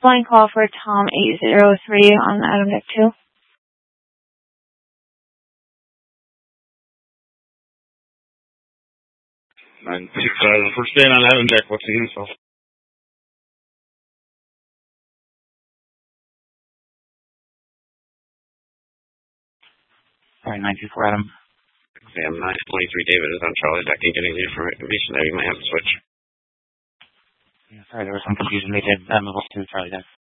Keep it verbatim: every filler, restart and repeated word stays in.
Flying call for Tom eight zero three on Adam Deck two. nine two five, first man on Adam Deck, what's the info? Sorry, nine two four Adam. Exam nine twenty-three, David is on Charlie Deck and getting the information that you might have to switch. Yeah, sorry, there was some confusion. They did uh, move up to Charlie Deck.